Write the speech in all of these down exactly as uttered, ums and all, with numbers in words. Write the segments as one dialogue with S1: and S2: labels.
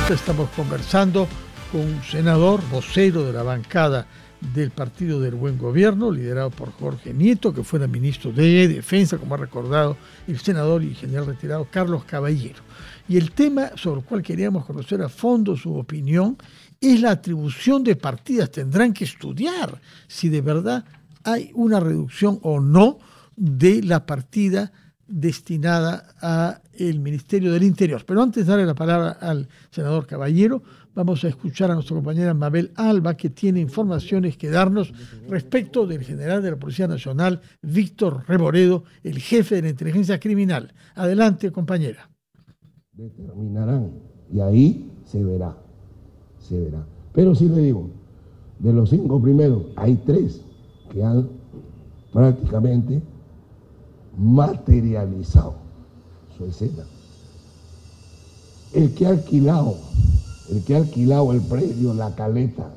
S1: vuelta estamos conversando con un senador, vocero de la bancada del Partido del Buen Gobierno, liderado por Jorge Nieto, que fuera ministro de Defensa, como ha recordado el senador y general retirado Carlos Caballero. Y el tema sobre el cual queríamos conocer a fondo su opinión es la atribución de partidas. Tendrán que estudiar si de verdad hay una reducción o no de la partida destinada al Ministerio del Interior. Pero antes de darle la palabra al senador Caballero, vamos a escuchar a nuestra compañera Mabel Alba, que tiene informaciones que darnos respecto del general de la Policía Nacional, Víctor Reboredo, el jefe de la inteligencia criminal. Adelante, compañera.
S2: Determinarán, y ahí se verá, se verá. Pero sí le digo, de los cinco primeros, hay tres que han prácticamente materializado su escena. El que ha alquilado, el que ha alquilado el predio, la caleta,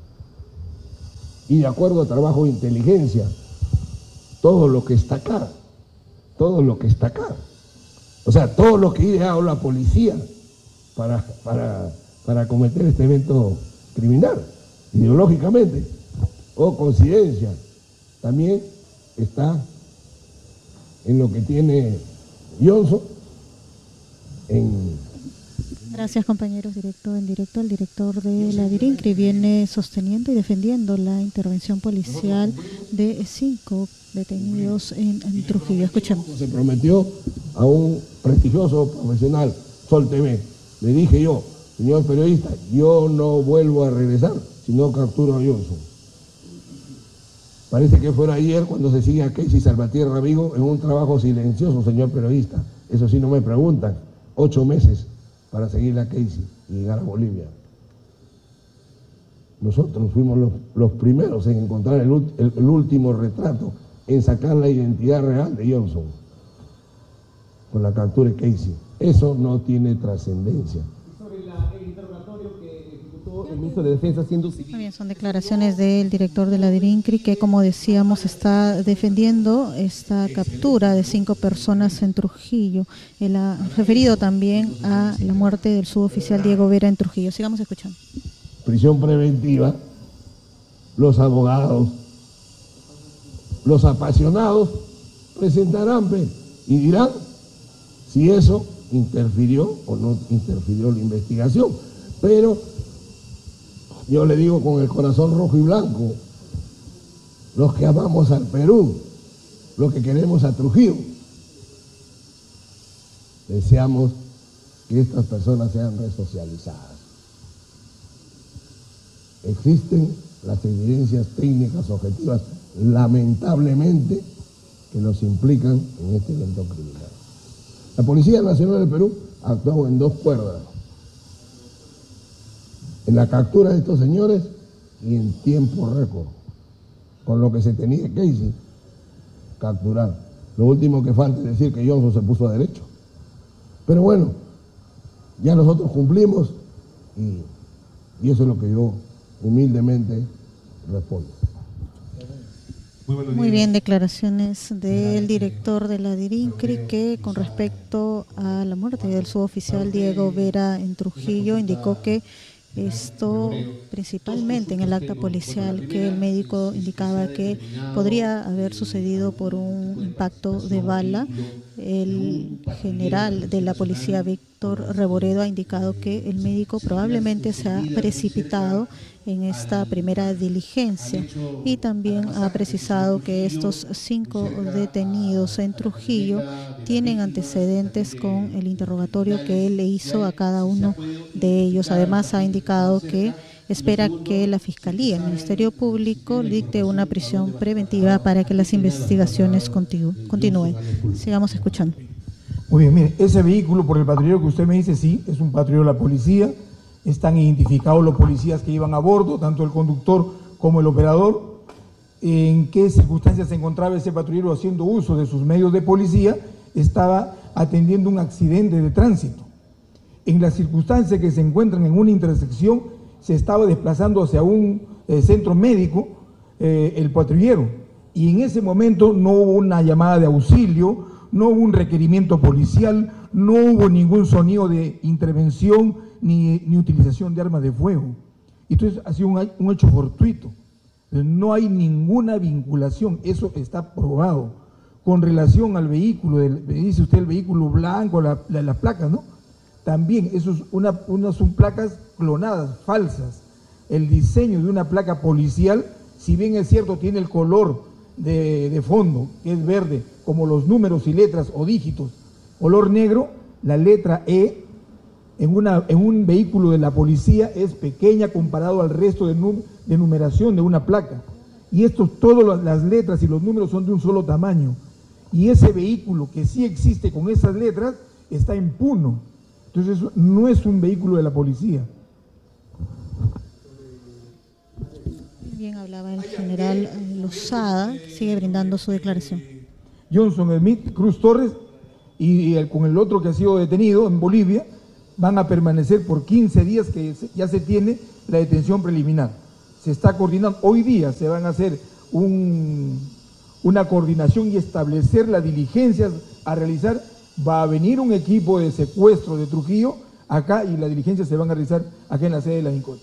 S2: y de acuerdo a trabajo de inteligencia, todo lo que está acá, todo lo que está acá, o sea, todo lo que ha ideado la policía para, para, para cometer este evento criminal, ideológicamente, o coincidencia, también está en lo que tiene Johnson, en...
S3: Gracias, compañeros. Directo en directo, el director de la DIRINCRI viene sosteniendo y defendiendo la intervención policial de cinco detenidos en, en Trujillo. Escuchemos.
S2: Se prometió a un prestigioso profesional, Sol T V. Le dije yo, señor periodista, yo no vuelvo a regresar si no capturo a Johnson. Parece que fuera ayer cuando se sigue a Casey Salvatierra Vigo en un trabajo silencioso, señor periodista. Eso sí, no me preguntan. Ocho meses para seguir a Casey y llegar a Bolivia. Nosotros fuimos los, los primeros en encontrar el, el, el último retrato, en sacar la identidad real de Johnson con la captura de Casey. Eso no tiene trascendencia.
S4: Sobre la, el interrogatorio que ejecutó el ministro de Defensa siendo civil.
S3: Muy bien, son declaraciones del director de la DIRINCRI que, como decíamos, está defendiendo esta captura de cinco personas en Trujillo. Él ha referido también a la muerte del suboficial Diego Vera en Trujillo. Sigamos escuchando.
S2: Prisión preventiva, los abogados, los apasionados presentarán pe, y dirán si eso interfirió o no interfirió la investigación. Pero yo le digo con el corazón rojo y blanco, los que amamos al Perú, los que queremos a Trujillo, deseamos que estas personas sean resocializadas. Existen las evidencias técnicas objetivas, lamentablemente, que nos implican en este evento criminal. La Policía Nacional del Perú ha actuado en dos cuerdas: en la captura de estos señores y en tiempo récord, con lo que se tenía que Casey capturar. Lo último que falta es decir que Johnson se puso a derecho. Pero bueno, ya nosotros cumplimos y, y eso es lo que yo humildemente respondo.
S3: Muy bien, declaraciones del director de la DIRINCRI que, con respecto a la muerte del suboficial Diego Vera en Trujillo, indicó que esto principalmente en el acta policial, que el médico indicaba que podría haber sucedido por un impacto de bala. El general de la policía, Víctor Reboredo, ha indicado que el médico probablemente se ha precipitado en esta primera diligencia y también ha precisado que estos cinco detenidos en Trujillo tienen antecedentes con el interrogatorio que él le hizo a cada uno de ellos. Además, ha indicado que espera que la Fiscalía, el Ministerio Público, dicte una prisión preventiva para que las investigaciones continúen. Sigamos escuchando.
S5: Muy bien, mire, ese vehículo, por el patrullero que usted me dice, sí, es un patrullero de la policía. Están identificados los policías que iban a bordo, tanto el conductor como el operador. En qué circunstancias se encontraba ese patrullero haciendo uso de sus medios de policía. Estaba atendiendo un accidente de tránsito. En las circunstancias que se encuentran en una intersección, se estaba desplazando hacia un eh, centro médico eh, el patrullero. Y en ese momento no hubo una llamada de auxilio, no hubo un requerimiento policial, no hubo ningún sonido de intervención ni, ni utilización de armas de fuego. Entonces ha sido un, un hecho fortuito. No hay ninguna vinculación, eso está probado. Con relación al vehículo, del, me dice usted el vehículo blanco, la, la, las placas, ¿no? También, eso es una, una, son placas clonadas, falsas. El diseño de una placa policial, si bien es cierto, tiene el color de, de fondo, que es verde, como los números y letras o dígitos, color negro, la letra E en, una, en un vehículo de la policía es pequeña comparado al resto de, num, de numeración de una placa. Y estos, todas las letras y los números son de un solo tamaño. Y ese vehículo que sí existe con esas letras está en Puno. Entonces eso no es un vehículo de la policía.
S3: Bien, hablaba el general Lozada, sigue brindando su declaración.
S5: Johnson Smith, Cruz Torres y el, con el otro que ha sido detenido en Bolivia, van a permanecer por quince días, que ya se tiene la detención preliminar. Se está coordinando, hoy día se van a hacer un, una coordinación y establecer las diligencias a realizar. Va a venir un equipo de secuestro de Trujillo acá y las diligencias se van a realizar acá en la sede de la INCOT.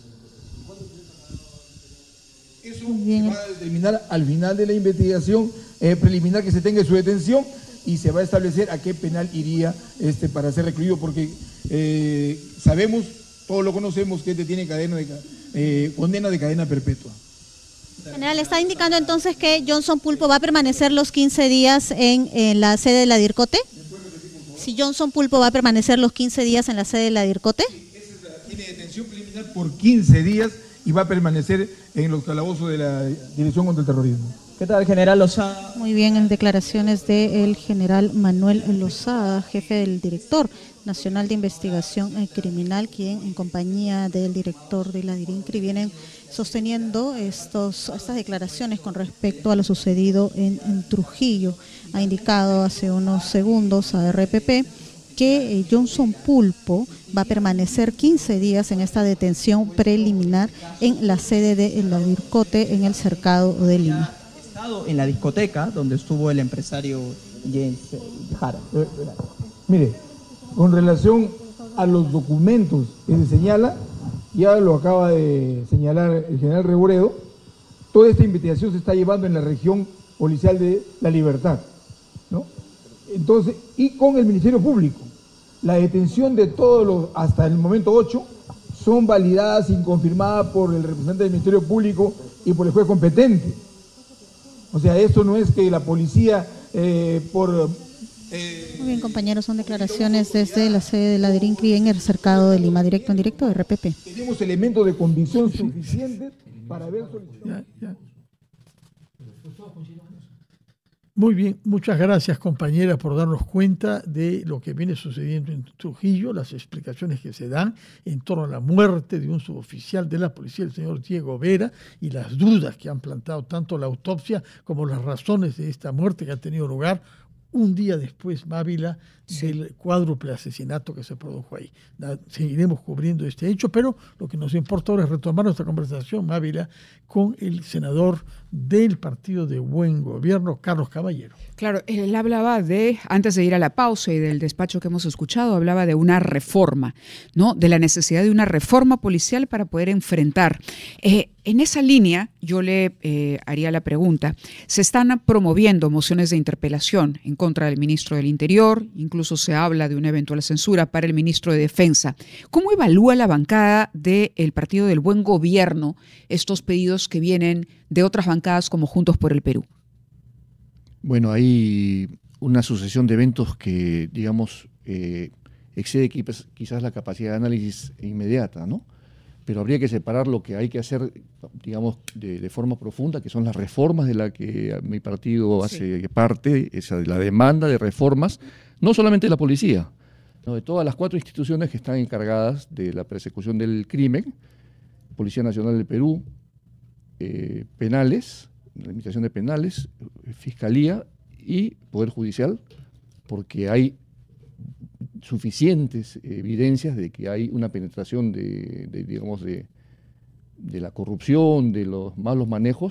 S5: Eso se va a determinar al final de la investigación eh, preliminar que se tenga su detención y se va a establecer a qué penal iría este, para ser recluido, porque eh, sabemos, todos lo conocemos, que este tiene cadena de, eh, condena de cadena perpetua.
S3: General, ¿está indicando entonces que Johnson Pulpo va a permanecer los quince días en, en la sede de la DIRCOTE? Si Johnson Pulpo va a permanecer los quince días en la sede de la DIRCOTE.
S5: Sí, esa es la, tiene detención preliminar por quince días y va a permanecer en los calabozos de la Dirección contra el Terrorismo.
S4: ¿Qué tal, general Lozada?
S3: Muy bien, en declaraciones del general Manuel Lozada, jefe del director nacional de investigación criminal, quien en compañía del director de la DIRINCRI vienen sosteniendo estos, estas declaraciones con respecto a lo sucedido en, en Trujillo. Ha indicado hace unos segundos a R P P que Johnson Pulpo va a permanecer quince días en esta detención preliminar en la sede de la DIRCOTE en el cercado de Lima.
S4: En la discoteca donde estuvo el empresario James Jara.
S5: Eh, mire, con relación a los documentos que se señala, ya lo acaba de señalar el general Reboredo, toda esta investigación se está llevando en la región policial de La Libertad, ¿no? Entonces, y con el Ministerio Público, la detención de todos los, hasta el momento ocho, son validadas y confirmadas por el representante del Ministerio Público y por el juez competente. O sea, esto no es que la policía eh, por...
S3: Eh, Muy bien, compañeros, son declaraciones desde la sede de la DIRINCRI en el cercado de Lima, directo en directo de R P P.
S5: Tenemos elementos de convicción suficientes para ver solicitado. Ya, ya.
S1: Muy bien, muchas gracias, compañeras, por darnos cuenta de lo que viene sucediendo en Trujillo, las explicaciones que se dan en torno a la muerte de un suboficial de la policía, el señor Diego Vera, y las dudas que han plantado tanto la autopsia como las razones de esta muerte que ha tenido lugar un día después, Mávila, sí, del cuádruple asesinato que se produjo ahí. Seguiremos cubriendo este hecho, pero lo que nos importa ahora es retomar nuestra conversación, Mávila, con el senador del Partido de Buen Gobierno, Carlos Caballero.
S6: Claro, él hablaba de, antes de ir a la pausa y del despacho que hemos escuchado, hablaba de una reforma, ¿no? De la necesidad de una reforma policial para poder enfrentar. Eh, en esa línea, yo le eh, haría la pregunta, se están promoviendo mociones de interpelación en contra del ministro del Interior, incluso se habla de una eventual censura para el ministro de Defensa. ¿Cómo evalúa la bancada del Partido del Buen Gobierno estos pedidos que vienen de otras bancadas como Juntos por el Perú?
S7: Bueno, hay una sucesión de eventos que, digamos, eh, excede quizás la capacidad de análisis inmediata, ¿no? Pero habría que separar lo que hay que hacer, digamos, de, de forma profunda, que son las reformas de las que mi partido hace sí. parte, esa de la demanda de reformas, no solamente de la policía, sino de todas las cuatro instituciones que están encargadas de la persecución del crimen, Policía Nacional del Perú, eh, penales, la Administración de Penales, Fiscalía y Poder Judicial, porque hay suficientes evidencias de que hay una penetración de, de digamos, de, de la corrupción, de los malos manejos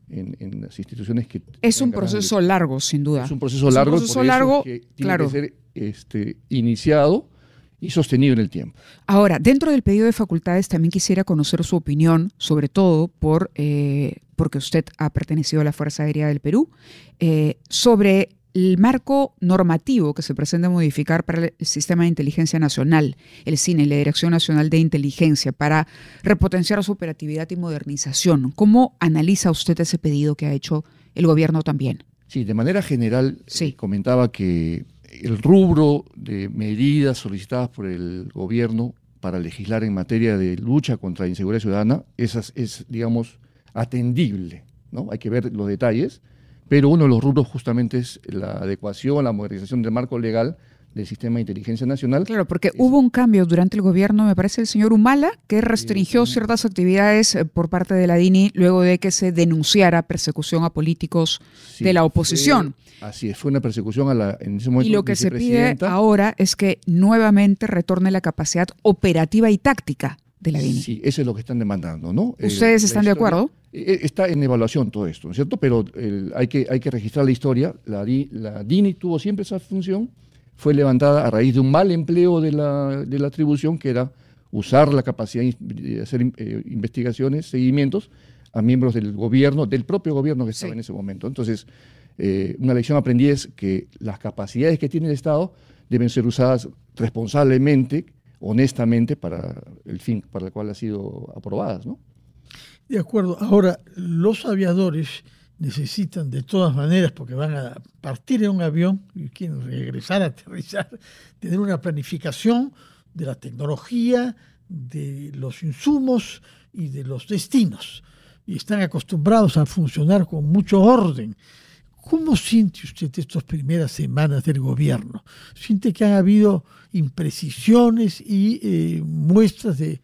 S7: en, en las instituciones que...
S6: Es un proceso de, largo, sin duda.
S7: Es un proceso largo,
S6: es un proceso largo
S7: que tiene
S6: claro.
S7: que ser este, iniciado y sostenido en el tiempo.
S6: Ahora, dentro del pedido de facultades también quisiera conocer su opinión, sobre todo por eh, porque usted ha pertenecido a la Fuerza Aérea del Perú, eh, sobre el marco normativo que se pretende modificar para el Sistema de Inteligencia Nacional, el C I N E, la Dirección Nacional de Inteligencia, para repotenciar su operatividad y modernización. ¿Cómo analiza usted ese pedido que ha hecho el gobierno también?
S7: Sí, de manera general,
S6: sí.
S7: eh, comentaba que el rubro de medidas solicitadas por el gobierno para legislar en materia de lucha contra la inseguridad ciudadana, esas es, digamos, atendible, ¿no? Hay que ver los detalles, pero uno de los rubros justamente es la adecuación, la modernización del marco legal del Sistema de Inteligencia Nacional.
S6: Claro, porque
S7: es,
S6: hubo un cambio durante el gobierno, me parece, el señor Humala, que restringió
S7: sí,
S6: ciertas actividades por parte de la D I N I luego de que se denunciara persecución a políticos sí, de la oposición.
S7: Fue, así es, fue una persecución a la, en ese momento.
S6: Y lo que se pide ahora es que nuevamente retorne la capacidad operativa y táctica de la D I N I.
S7: Sí, eso es lo que están demandando, ¿no?
S6: ¿Ustedes
S7: eh,
S6: están de acuerdo?
S7: Está en evaluación todo esto, ¿no es cierto? Pero el, hay, que, hay que registrar la historia. La, la D I N I tuvo siempre esa función, fue levantada a raíz de un mal empleo de la, de la atribución, que era usar la capacidad de hacer eh, investigaciones, seguimientos a miembros del gobierno, del propio gobierno que estaba sí. en ese momento. Entonces, eh, una lección aprendida es que las capacidades que tiene el Estado deben ser usadas responsablemente, honestamente, para el fin para el cual han sido aprobadas, ¿no?
S1: De acuerdo. Ahora, los aviadores necesitan de todas maneras, porque van a partir en un avión y quieren regresar a aterrizar, tener una planificación de la tecnología, de los insumos y de los destinos. Y están acostumbrados a funcionar con mucho orden. ¿Cómo siente usted estas primeras semanas del gobierno? ¿Siente que han habido imprecisiones y eh, muestras de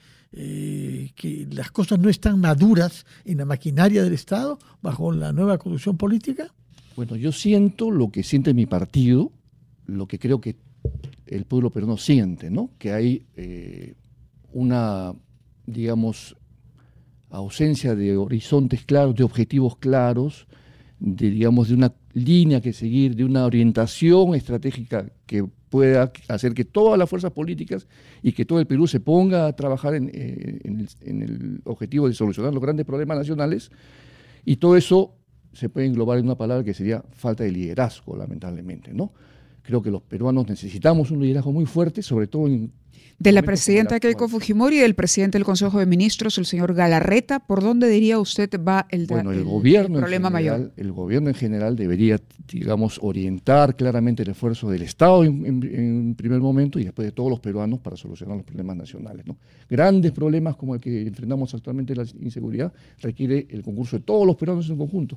S1: eh, que las cosas no están maduras en la maquinaria del Estado bajo la nueva conducción política?
S7: Bueno, yo siento lo que siente mi partido, lo que creo que el pueblo peruano siente, ¿no? Que hay eh, una, digamos, ausencia de horizontes claros, de objetivos claros, de, digamos, de una línea que seguir, de una orientación estratégica que pueda hacer que todas las fuerzas políticas y que todo el Perú se ponga a trabajar en, en, el, en el objetivo de solucionar los grandes problemas nacionales, y todo eso se puede englobar en una palabra que sería falta de liderazgo, lamentablemente, ¿no? Creo que los peruanos necesitamos un liderazgo muy fuerte, sobre todo en...
S6: De la presidenta Keiko Fujimori y del presidente del Consejo de Ministros, el señor Galarreta, ¿por dónde diría usted va el,
S7: bueno, el,
S6: el,
S7: gobierno
S6: el problema
S7: en general,
S6: mayor?
S7: El gobierno en general debería, digamos, orientar claramente el esfuerzo del Estado en, en, en primer momento y después de todos los peruanos para solucionar los problemas nacionales, ¿no? Grandes problemas como el que enfrentamos actualmente, la inseguridad, requiere el concurso de todos los peruanos en conjunto.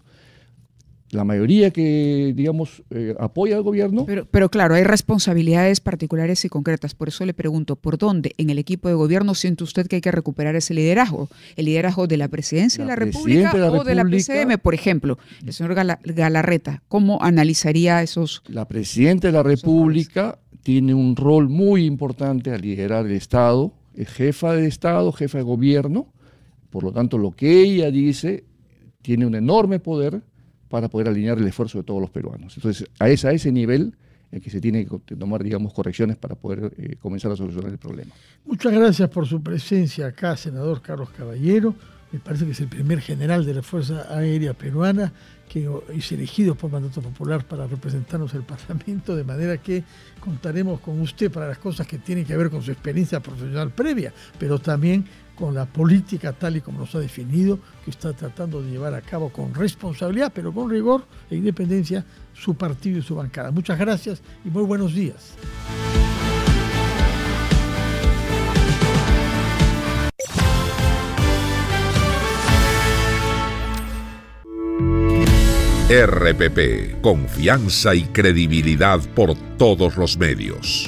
S7: La mayoría que, digamos, eh, apoya al gobierno...
S6: Pero, pero claro, hay responsabilidades particulares y concretas. Por eso le pregunto, ¿por dónde en el equipo de gobierno siente usted que hay que recuperar ese liderazgo? ¿El liderazgo de la Presidencia
S7: la
S6: de la República
S7: de la
S6: o de la
S7: República,
S6: P C M, por ejemplo? El señor Gala, Galarreta, ¿cómo analizaría esos...?
S7: La Presidenta de la República tiene un rol muy importante al liderar el Estado, es jefa de Estado, jefa de gobierno, por lo tanto lo que ella dice tiene un enorme poder para poder alinear el esfuerzo de todos los peruanos. Entonces, a ese, a ese nivel en que se tiene que tomar, digamos, correcciones para poder eh, comenzar a solucionar el problema.
S1: Muchas gracias por su presencia acá, senador Carlos Caballero. Me parece que es el primer general de la Fuerza Aérea Peruana que es elegido por mandato popular para representarnos el Parlamento, de manera que contaremos con usted para las cosas que tienen que ver con su experiencia profesional previa, pero también con la política tal y como nos ha definido, que está tratando de llevar a cabo con responsabilidad, pero con rigor e independencia, su partido y su bancada. Muchas gracias y muy buenos días.
S8: R P P, confianza y credibilidad por todos los medios.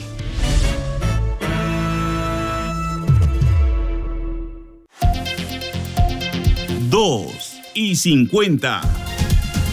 S9: Dos y cincuenta.